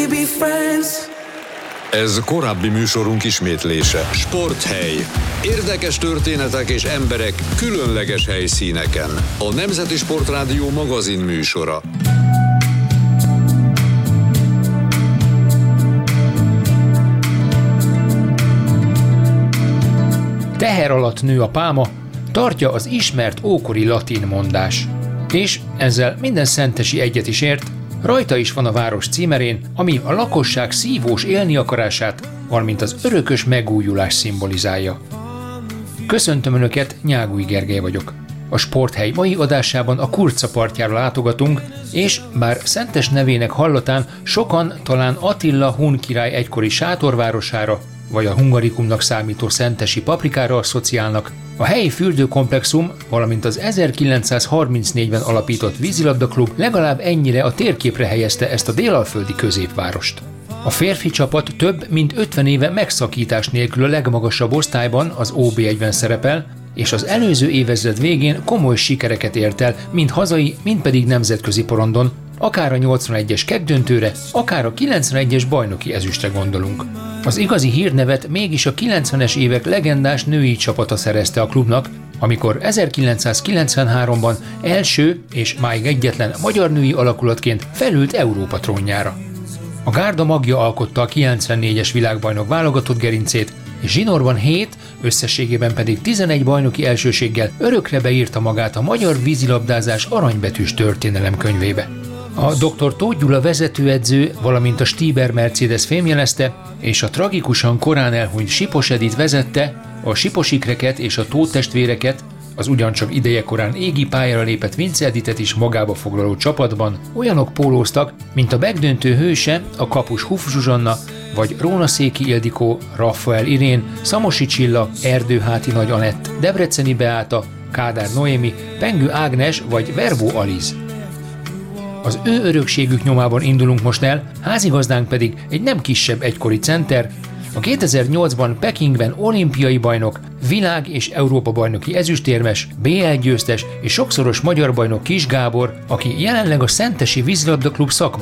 Ez korábbi műsorunk ismétlése. Sporthely. Érdekes történetek és emberek különleges helyszíneken. A Nemzeti Sportrádió magazin műsora. Teher alatt nő a pálma, tartja az ismert ókori latin mondás. És ezzel minden szentesi egyet is ért, rajta is van a város címerén, ami a lakosság szívós élni akarását, valamint az örökös megújulás szimbolizálja. Köszöntöm Önöket, Nyágúj Gergely vagyok. A Sporthely mai adásában a Kurca partjára látogatunk, és bár szentes nevének hallatán sokan talán Attila hun király egykori sátorvárosára, vagy a Hungarikumnak számító szentesi Paprikára asszociálnak, a helyi fürdőkomplexum, valamint az 1934-ben alapított vízilabdaklub legalább ennyire a térképre helyezte ezt a délalföldi középvárost. A férfi csapat több mint 50 éve megszakítás nélkül a legmagasabb osztályban, az OB1-ben szerepel, és az előző évezred végén komoly sikereket ért el, mind hazai, mind pedig nemzetközi porondon, akár a 81-es kettdöntőre, akár a 91-es bajnoki ezüstre gondolunk. Az igazi hírnevet mégis a 90-es évek legendás női csapata szerezte a klubnak, amikor 1993-ban első és máig egyetlen magyar női alakulatként felült Európa trónjára. A gárda magja alkotta a 94-es világbajnok válogatott gerincét, és zsinórban 7, összességében pedig 11 bajnoki elsőséggel örökre beírta magát a magyar vízilabdázás aranybetűs történelemkönyvébe. A dr. Tóth Gyula vezetőedző, valamint a Stieber Mercedes fémjelezte, és a tragikusan korán elhunyt Sipos Edit vezette, a Sipos ikreket és a Tóth testvéreket, az ugyancsak idejekorán égi pályára lépett Vince Editet is magába foglaló csapatban olyanok pólóztak, mint a megdöntő hőse, a kapus Huff Zsuzsanna, vagy Rónaszéki Ildikó, Raffael Irén, Szamosi Csilla, Erdőháti Nagy Anett, Debreceni Beáta, Kádár Noémi, Pengő Ágnes vagy Verbó Aliz. Az ő örökségük nyomában indulunk most el, házigazdánk pedig egy nem kisebb egykori center, a 2008-ban Pekingben olimpiai bajnok, világ- és Európa-bajnoki ezüstérmes, BL győztes és sokszoros magyar bajnok Kis Gábor, aki jelenleg a Szentesi Vízilabdaklub szakmai